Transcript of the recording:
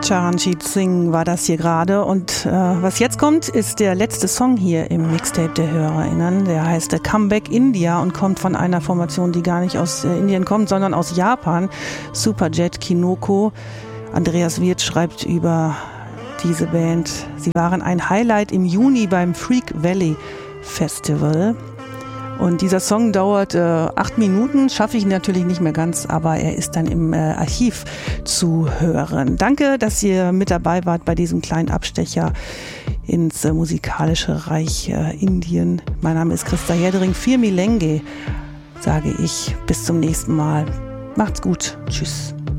Charanjit Singh war das hier gerade und was jetzt kommt, ist der letzte Song hier im Mixtape der HörerInnen. Der heißt Comeback India und kommt von einer Formation, die gar nicht aus Indien kommt, sondern aus Japan. Superjet Kinoko. Andreas Wirth schreibt über diese Band. Sie waren ein Highlight im Juni beim Freak Valley Festival. Und dieser Song dauert 8 Minuten, schaffe ich natürlich nicht mehr ganz, aber er ist dann im Archiv zu hören. Danke, dass ihr mit dabei wart bei diesem kleinen Abstecher ins musikalische Reich Indien. Mein Name ist Christa Herdering. Fir Milenge, sage ich. Bis zum nächsten Mal. Macht's gut. Tschüss.